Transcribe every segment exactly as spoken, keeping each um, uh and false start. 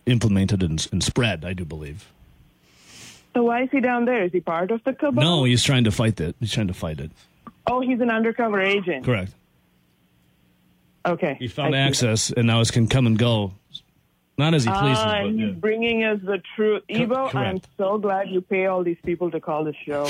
implemented and, and spread, I do believe. So why is he down there? Is he part of the cabal? No, he's trying to fight it. He's trying to fight it. Oh, he's an undercover agent. Correct. Okay. He found I access, and now it can come and go. Not as he pleases. Uh, but, and yeah. he's bringing us the truth. Evo, correct. I'm so glad you pay all these people to call the show.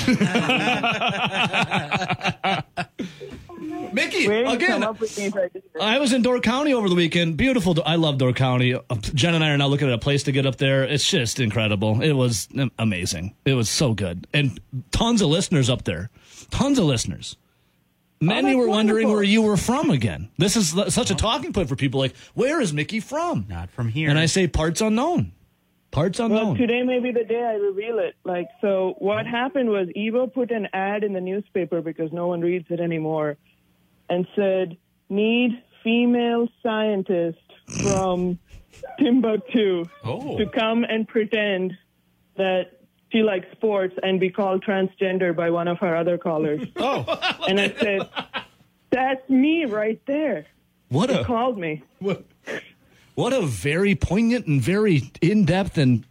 Mickey, Where did you again, come up with these ideas? I was in Door County over the weekend. Beautiful. I love Door County. Jen and I are now looking at a place to get up there. It's just incredible. It was amazing. It was so good. And tons of listeners up there. Tons of listeners. Many Oh, were wondering wonderful. where you were from again. This is such a talking point for people. Like, where is Mickey from? Not from here. And I say parts unknown. Parts unknown. Well, today may be the day I reveal it. Like, so what happened was Evo put an ad in the newspaper because no one reads it anymore and said, need female scientist from Timbuktu Oh. to come and pretend that she likes sports and be called transgender by one of our other callers. Oh. And I said, that's me right there. What He a called me. what, what a very poignant and very in-depth and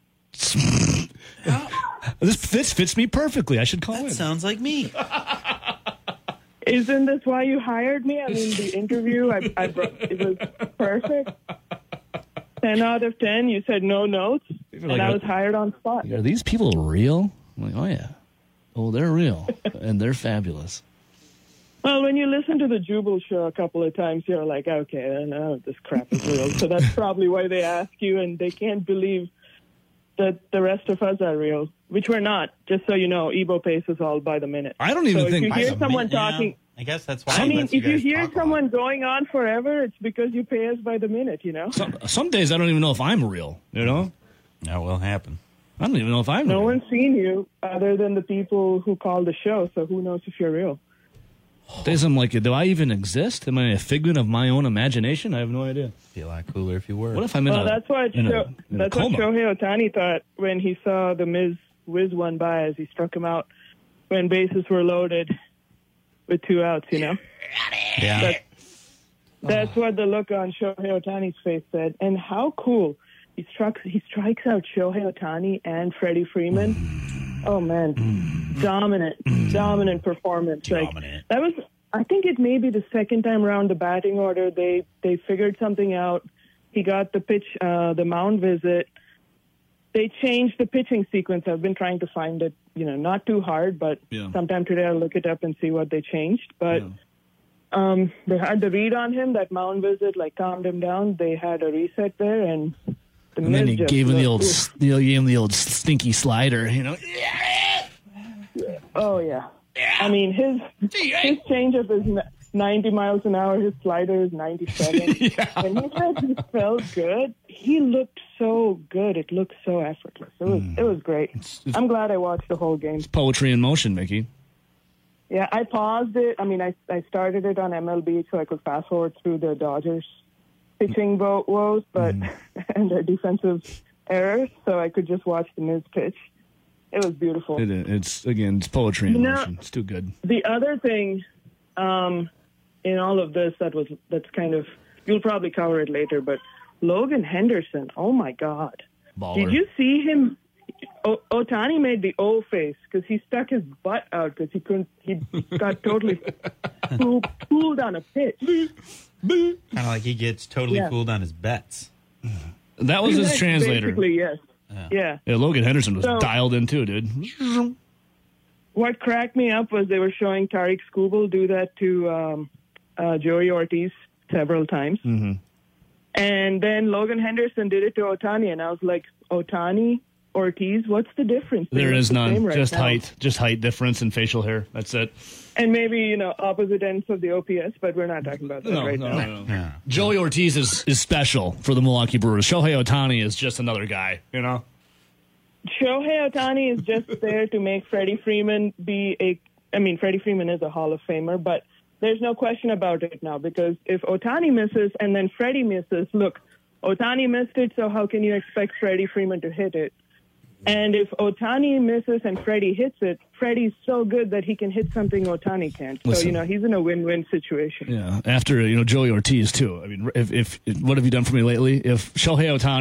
this this fits me perfectly. I should call That in. sounds like me. Isn't this why you hired me? I mean, the interview, I, I brought, it was perfect. ten out of ten. You said no notes, and like, I was hired on spot. Are these people real? I'm like, oh yeah. Oh, they're real. And they're fabulous. Well, when you listen to the Jubal show a couple of times, you're like, okay, I know this crap is real. So that's probably why they ask you, and they can't believe that the rest of us are real, which we're not. Just so you know, Evo pays us all by the minute. I don't even so think if you hear By the someone min- yeah, talking, I guess that's why. I mean, lets if you guys hear talk a someone lot. going on forever, it's because you pay us by the minute, you know? some, some days I don't even know if I'm real, you know? That will happen. I don't even know if I'm No real. one's seen you other than the people who call the show, so who knows if you're real? Days I'm like, do I even exist? Am I a figment of my own imagination? I have no idea. Be a lot cooler if you were. What if I'm in Well, a that's what in a- Sho- in a that's what coma? Shohei Ohtani thought when he saw the Miz whiz one by as he struck him out when bases were loaded with two outs. You know, Yeah. That- that's what the look on Shohei Ohtani's face said. And how cool he struck! He strikes out Shohei Ohtani and Freddie Freeman. Oh man, dominant, dominant performance. Dominant. Like, that was. I think it may be the second time around the batting order. They they figured something out. He got the pitch, uh, the mound visit. They changed the pitching sequence. I've been trying to find it, you know, not too hard, but Yeah. sometime today I'll look it up and see what they changed. But Yeah. um, they had the read on him, that mound visit, like calmed him down. They had a reset there, and the And then Miz he just gave him the old, looked- s- you know, gave him the old stinky slider, you know? Oh yeah. I mean, his his changeup is n- ninety miles an hour. His slider is ninety-seven. When he said he felt good, he looked so good. It looked so effortless. It was it was great. I'm glad I watched the whole game. Poetry in motion, Mickey. Yeah, I paused it. I mean, I I started it on M L B so I could fast forward through the Dodgers pitching wo- woes, but and their defensive errors, so I could just watch the Miz pitch. It was beautiful. It, it's, again, it's poetry in You know- motion. It's too good. The other thing um, in all of this that was that's kind of you'll probably cover it later, but Logan Henderson, oh my God, Baller. did you see him? O- Ohtani made the O face because he stuck his butt out because he couldn't. He got totally fool- fooled on a pitch. Kind of like he gets totally Yeah. fooled on his bets. That was his translator. Basically, yes. Yeah. Yeah, Logan Henderson was So- dialed in too, dude. What cracked me up was they were showing Tariq Skubal do that to um, uh, Joey Ortiz several times. Mm-hmm. And then Logan Henderson did it to Ohtani, and I was like, Ohtani, Ortiz, what's the difference? They There look is the same none. right Just now. height. Just height difference and facial hair. That's it. And maybe, you know, opposite ends of the O P S, but we're not talking about that No, right no, now. no, no. Yeah. Joey Ortiz is, is special for the Milwaukee Brewers. Shohei Ohtani is just another guy, you know? Shohei Ohtani is just there to make Freddie Freeman be a, I mean, Freddie Freeman is a Hall of Famer, but there's no question about it now because if Ohtani misses and then Freddie misses, look, Ohtani missed it, so how can you expect Freddie Freeman to hit it? And if Ohtani misses and Freddie hits it, Freddie's so good that he can hit something Ohtani can't. So, Listen. you know, he's in a win-win situation. Yeah. After, you know, Joey Ortiz, too. I mean, if, if what have you done for me lately? If Shohei Ohtani